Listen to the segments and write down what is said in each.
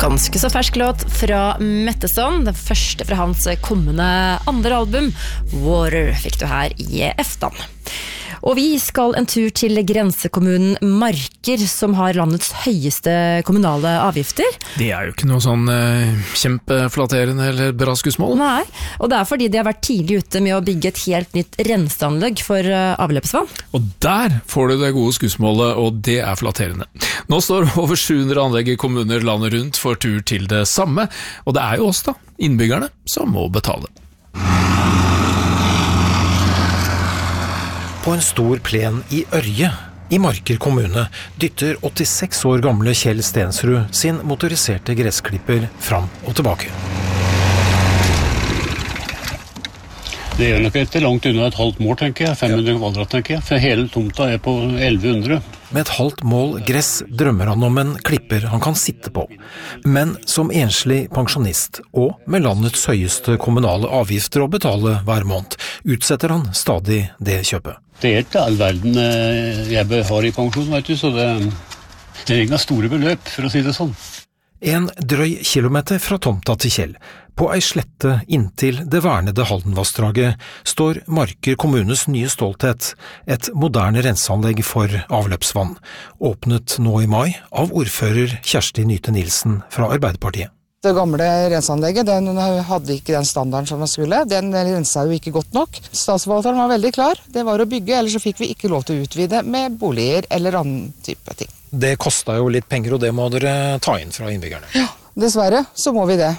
ganske så fersk låt fra Metteson, den første fra hans kommende andre album, Water, fikk du her i Eftan. Og vi skal en tur til grensekommunen Marker, som har landets høyeste kommunale avgifter. Det er jo ikke noe sånn kjempeflatterende eller bra skussmål. Nei, og det er fordi de har vært tidlig ute med å bygge et helt nytt renseanlegg for avløpsvann. Og der får du det gode skussmålet, og det er flatterende. Nå står over 700 anlegg i kommuner landet rundt for tur til det samme, og det er jo oss da, innbyggerne, som må betale. På en stor plen i Ørje, i Marker kommune, dytter 86 år gamle Kjell Stensrud sin motoriserte gressklipper fram og tilbake. Det gjør nok ikke langt unna et halvt mål, tenker jeg. 500 kvadrat, tenker jeg. For hele tomta er på 1100. Med et halvt mål gress drømmer han om en klipper han kan sitte på. Men som enslig pensjonist, og med landets høyeste kommunale avgifter å betale hver måned, utsetter han stadig det kjøpet. Det er ikke all verden jeg har i pensjon, vet du, så det er ingen store beløp, for å si det sånn. En drøy kilometer fra tomta til Kjell, på ei slette inntil det vernede Haldenvassdraget, står Marker kommunes nye stolthet, et moderne renseanlegg for avløpsvann, åpnet nå i mai av ordfører Kjersti Nyte Nilsen fra Arbeiderpartiet. Det gamle renseanlegget, den hadde ikke den standarden som den skulle. Den renset jo ikke godt nok. Statsforvalteren var veldig klar. Det var å bygge, ellers så fikk vi ikke lov til å utvide med boliger eller annen type ting. Det kostet jo litt penger, og det må dere ta inn fra innbyggerne. Ja, dessverre så må vi det.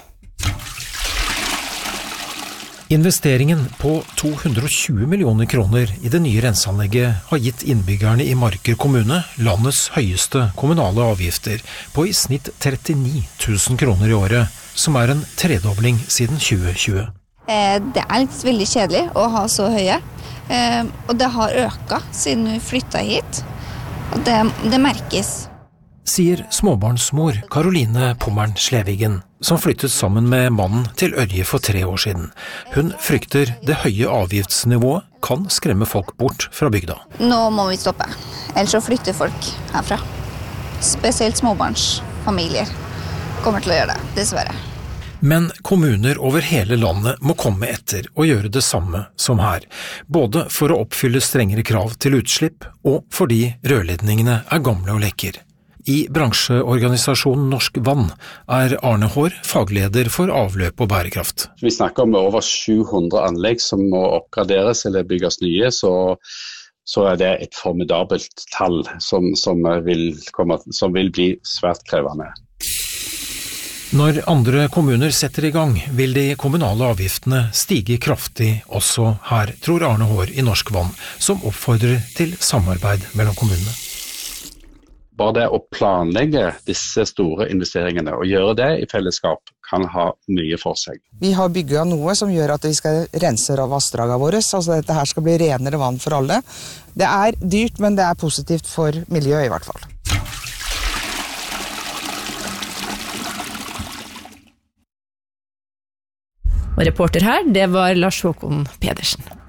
Investeringen på 220 millioner kroner i det nye renseanlegget har gitt innbyggerne i Marker kommune landets høyeste kommunale avgifter på i snitt 39 000 kroner i året, som er en tredobling siden 2020. Det er litt veldig kjedelig å ha så høye, og det har øket siden vi flyttet hit, og det merkes. Sier småbarnsmor Karoline Pommern Slevigen, som flyttet sammen med mannen til Ørje for 3 år siden. Hun frykter det høye avgiftsnivået kan skremme folk bort fra bygda. Nå må vi stoppe, ellers så flytter folk herfra. Spesielt småbarnsfamilier kommer til å gjøre det, dessverre. Men kommuner over hele landet må komme etter og gjøre det samme som her, både for å oppfylle strengere krav til utslipp, og fordi rørledningene er gamle og lekker. I bransjeorganisasjonen Norsk Vann er Arne Haar fagleder for avløp og bærekraft. Vi snakker om over 700 anlegg som må oppgraderes eller bygges nye, så er det et formidabelt tall som vil bli svært krevende. Når andre kommuner setter i gang, vil de kommunale avgiftene stige kraftig også her, tror Arne Haar i Norsk Vann, som oppfordrer til samarbeid mellom kommunene. Bare det å planlegge disse store investeringene og gjøre det i fellesskap kan ha mye for seg. Vi har bygget noe som gjør at vi skal rense av vassdragene våre, altså dette her skal bli renere vann for alle. Det er dyrt, men det er positivt for miljøet i hvert fall. Og reporter her, det var Lars Håkon Pedersen.